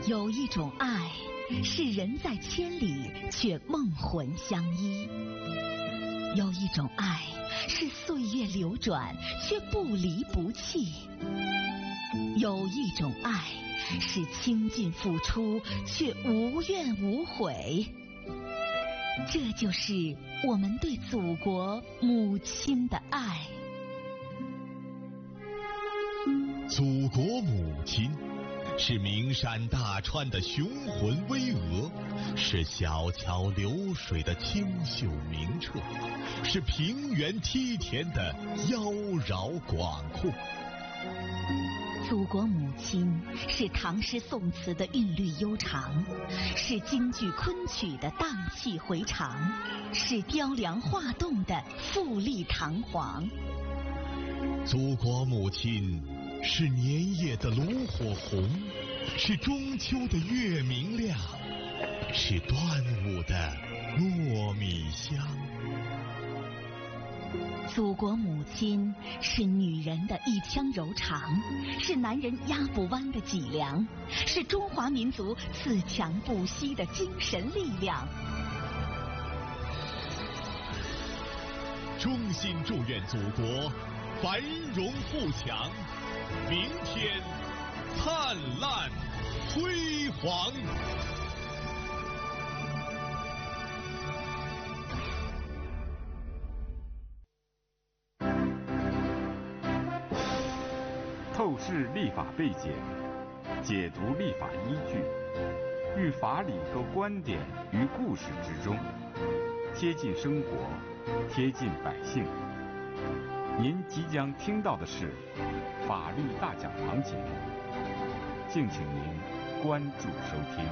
有一种爱，是人在千里却梦魂相依；有一种爱，是岁月流转却不离不弃；有一种爱，是倾尽付出却无怨无悔。这就是我们对祖国母亲的爱。 祖国母亲是名山大川的雄浑巍峨，是小桥流水的清秀明澈，是平原梯田的妖娆广阔。 祖国母亲是唐诗宋词的韵律悠长，是京剧昆曲的荡气回肠，是雕梁画栋的富丽堂皇。 祖国母亲是年夜的炉火红，是中秋的月明亮，是端午的糯米香。 祖国母亲是女人的一腔柔肠，是男人压不弯的脊梁，是中华民族自强不息的精神力量。 衷心祝愿祖国繁荣富强，明天灿烂辉煌。 透视立法背景，解读立法依据，寓法理和观点于故事之中，贴近生活，贴近百姓。您即将听到的是法律大讲堂节目，敬请您关注收听。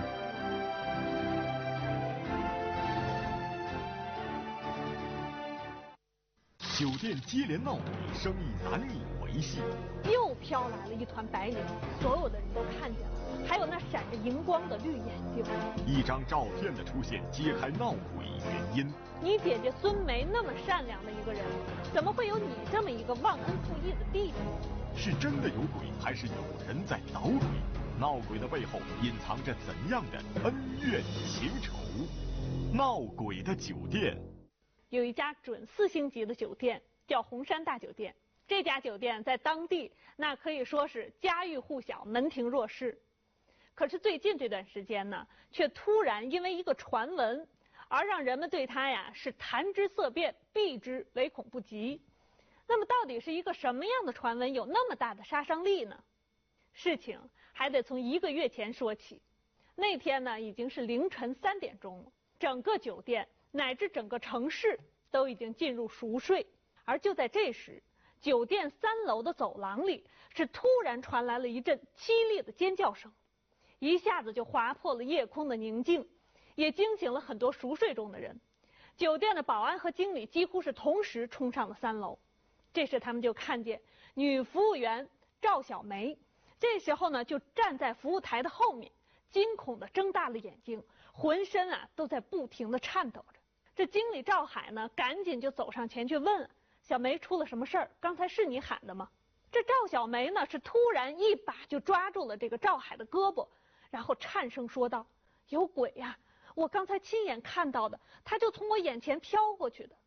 酒店接连闹鬼，生意难以维系。 又飘来了一团白云，所有的人都看见了，还有那闪着荧光的绿眼睛。 一张照片的出现，揭开闹鬼原因。 你姐姐孙梅那么善良的一个人，怎么会有你这么一个忘恩负义的弟弟？ 是真的有鬼，还是有人在捣鬼？闹鬼的背后隐藏着怎样的恩怨情仇？闹鬼的酒店。 有一家准4星级的酒店，叫红山大酒店。这家酒店在当地那可以说是家喻户晓，门庭若市。可是最近这段时间呢，却突然因为一个传闻，而让人们对它呀是谈之色变，避之唯恐不及。那么到底是一个什么样的传闻有那么大的杀伤力呢？事情还得从1个月前说起。那天呢已经是凌晨3点钟了，整个酒店乃至整个城市都已经进入熟睡。而就在这时，酒店3楼的走廊里是突然传来了一阵凄厉的尖叫声，一下子就划破了夜空的宁静，也惊醒了很多熟睡中的人。酒店的保安和经理几乎是同时冲上了3楼。这时他们就看见女服务员赵小梅，这时候呢就站在服务台的后面，惊恐地睁大了眼睛，浑身都在不停地颤抖着。这经理赵海呢赶紧就走上前去问小梅，出了什么事儿？刚才是你喊的吗？这赵小梅呢是突然一把就抓住了这个赵海的胳膊，然后颤声说道：有鬼呀！我刚才亲眼看到的，他就从我眼前飘过去的。